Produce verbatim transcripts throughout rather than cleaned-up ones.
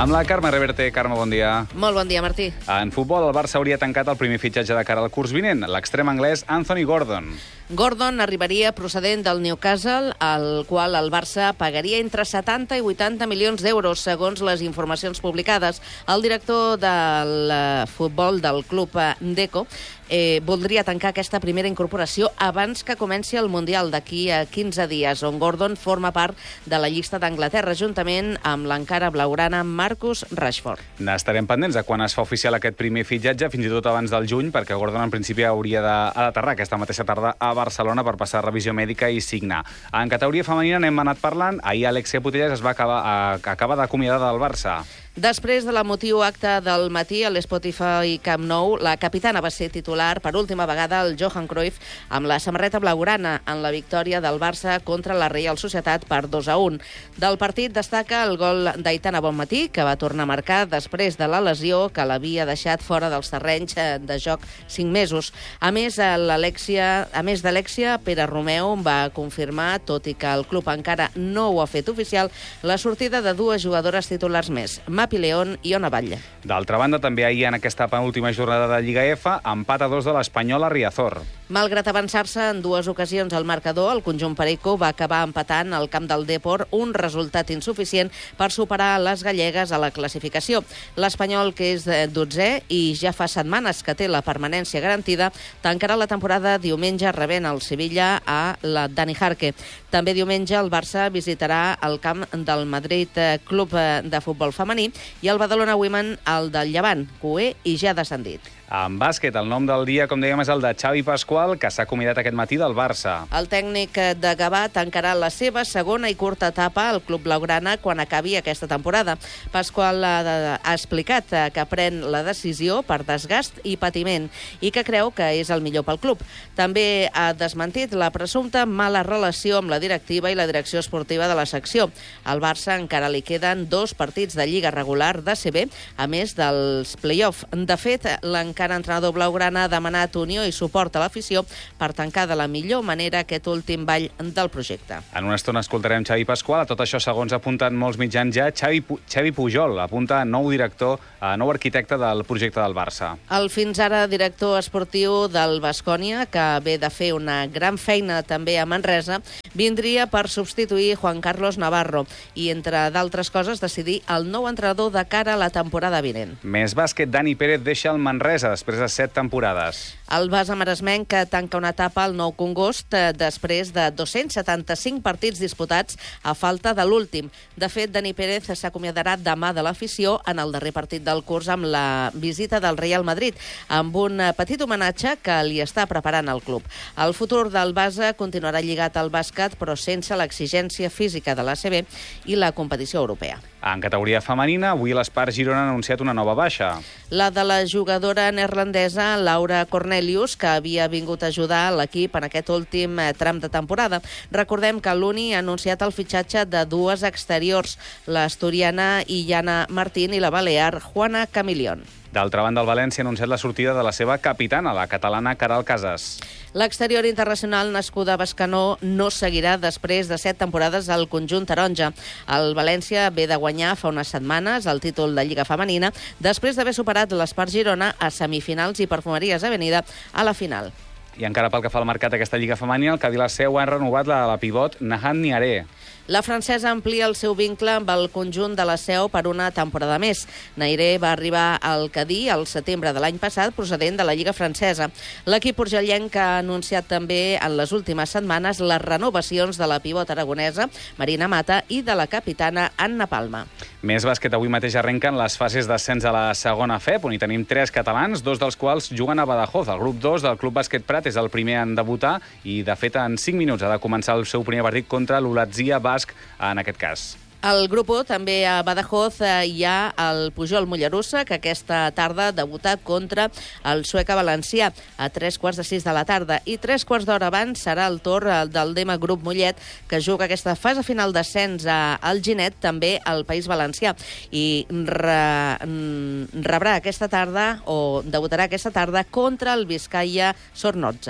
Amb la Carme Reverte. Carme, bon dia. Molt bon dia, Martí. En futbol, el Barça hauria tancat el primer fitxatge de cara al curs vinent, l'extrem anglès Anthony Gordon. Gordon arribaria procedent del Newcastle, al qual el Barça pagaria entre setanta i vuitanta milions d'euros, segons les informacions publicades. El director del futbol del club Deco eh, voldria tancar aquesta primera incorporació abans que comenci el Mundial d'aquí a quinze dies, on Gordon forma part de la llista d'Anglaterra, juntament amb l'encara blaugrana Marcus Rashford. N'estarem pendents de quan es fa oficial aquest primer fitxatge, fins i tot abans del juny, perquè Gordon en principi hauria d'aterrar aquesta mateixa tarda a Barcelona per passar revisió mèdica i signar. En categoria femenina n'hem anat parlant. Ahir Alexia Putellas es va acabar, a, acaba d'acomiadar del Barça. Després de l'emotiu acte del matí a l'Spotify Camp Nou, la capitana va ser titular per última vegada el Johan Cruyff amb la samarreta blaugrana en la victòria del Barça contra la Reial Societat per dos a un. Del partit destaca el gol d'Aitana Bonmatí, que va tornar a marcar després de la lesió que l'havia deixat fora dels terrenys de joc cinc mesos. A més, l'Alexia, a més d'Alexia, Pere Romeu va confirmar, tot i que el club encara no ho ha fet oficial, la sortida de dues jugadores titulars més, Mapi León i Ona Batlle. D'altra banda, també ahir en aquesta penúltima jornada de Lliga F, empat a dos de l'Espanyol a Riazor. Malgrat avançar-se en dues ocasions al marcador, el conjunt perico va acabar empatant al camp del Depor, un resultat insuficient per superar les gallegues a la classificació. L'Espanyol, que és dotzè i ja fa setmanes que té la permanència garantida, tancarà la temporada diumenge rebent el Sevilla a la Dani Jarque. També diumenge el Barça visitarà el camp del Madrid Club de Futbol Femení i el Badalona Women al del Llevant, cuer i ja descendit. En bàsquet, el nom del dia, com dèiem, és el de Xavi Pascual, que s'ha acomiadat aquest matí del Barça. El tècnic de Gavà tancarà la seva segona i curta etapa al club blaugrana quan acabi aquesta temporada. Pascual ha, ha explicat que pren la decisió per desgast i patiment i que creu que és el millor pel club. També ha desmentit la presumpta mala relació amb la directiva i la direcció esportiva de la secció. Al Barça encara li queden dos partits de lliga regular d'A C B, a més dels play-off. De fet, l'encara entrenador blaugrana ha demanat unió i suport a l'afició per tancar de la millor manera aquest últim ball del projecte. En una estona escoltarem Xavi Pascual. A tot això, segons apunten molts mitjans ja, Xavi, Xavi Pujol apunta nou director, nou arquitecte del projecte del Barça. El fins ara director esportiu del Baskonia, que ve de fer una gran feina també a Manresa, vindria per substituir Juan Carlos Navarro i, entre d'altres coses, decidir el nou entrenador de cara a la temporada vinent. Més bàsquet, Dani Pérez deixa el Manresa després de set temporades. El base maresmenc que tanca una etapa al Nou Congost després de dos-cents setanta-cinc partits disputats a falta de l'últim. De fet, Dani Pérez s'acomiadarà demà de l'afició en el darrer partit del curs amb la visita del Real Madrid, amb un petit homenatge que li està preparant el club. El futur del base continuarà lligat al bàsquet, però sense l'exigència física de l'A C B i la competició europea. En categoria femenina, avui l'Espart Girona ha anunciat una nova baixa. La de la jugadora neerlandesa Laura Cornelius, que havia vingut a ajudar l'equip en aquest últim tram de temporada. Recordem que l'Uni ha anunciat el fitxatge de dues exteriors, l'asturiana Illana Martín i la balear Juana Camilión. D'altra banda, el València ha anunciat la sortida de la seva capitana, la catalana Caral Casas. L'exterior internacional nascuda a Bescanó no seguirà després de set temporades al conjunt taronja. El València ve de guanyar fa unes setmanes el títol de Lliga Femenina després d'haver superat l'Espart Girona a semifinals i Perfumeries Avenida a la final. I encara pel que fa al mercat d'aquesta Lliga Femenina, el Cadí la Seu ha renovat la, la pivot Nahan Niaré. La francesa amplia el seu vincle amb el conjunt de la Seu per una temporada més. Nairé va arribar al Cadí al setembre de l'any passat procedent de la Lliga francesa. L'equip urgellenc ha anunciat també en les últimes setmanes les renovacions de la pivot aragonesa Marina Mata i de la capitana Anna Palma. Més bàsquet, avui mateix arrenquen les fases d'ascens a la segona F E P, on hi tenim tres catalans, dos dels quals juguen a Badajoz. El grup dos del Club Bàsquet Prat és el primer en debutar i, de fet, en cinc minuts ha de començar el seu primer partit contra l'Ulatzia Basc, en aquest cas. Al grup u, també a Badajoz, hi ha el Pujol Mollerussa, que aquesta tarda ha debutat contra el Sueca Valencià a tres quarts de sis de la tarda. I tres quarts d'hora abans serà el torn del Dema Grup Mollet, que juga aquesta fase final d'ascens al Ginet, també al País Valencià. I re, rebrà aquesta tarda, o debutarà aquesta tarda, contra el Vizcaya Sornoza.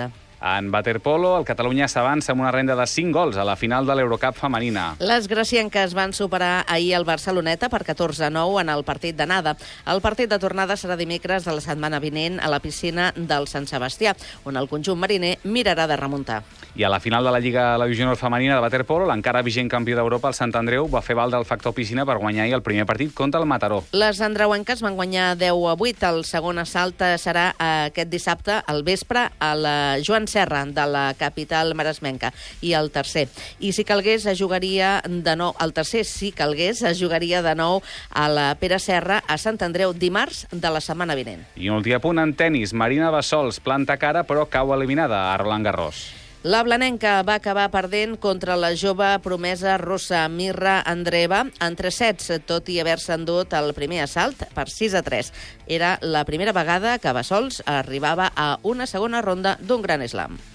En waterpolo, el Catalunya s'avança amb una renda de cinc gols a la final de l'Eurocup femenina. Les gracienques van superar ahir el Barceloneta per catorze a nou en el partit d'anada. El partit de tornada serà dimecres de la setmana vinent a la piscina del Sant Sebastià, on el conjunt mariner mirarà de remuntar. I a la final de la Lliga de la Divisió Nord femenina de waterpolo, l'encara vigent campió d'Europa, el Sant Andreu, va fer valdre el factor piscina per guanyar ahir el primer partit contra el Mataró. Les andreuenques van guanyar deu a vuit. El segon assalt serà aquest dissabte al vespre a la Joan Serra de la capital maresmenca. I el tercer. I si calgués, es jugaria de nou... El tercer, si calgués, es jugaria de nou a la Pere Serra a Sant Andreu dimarts de la setmana vinent. I un últim punt en tennis. Marina Bassols planta cara, però cau eliminada a Roland Garros. La blanenca va acabar perdent contra la jove promesa russa Mirra Andreeva en tres sets, tot i haver-se endut el primer assalt per sis a tres. Era la primera vegada que Bassols arribava a una segona ronda d'un Gran Slam.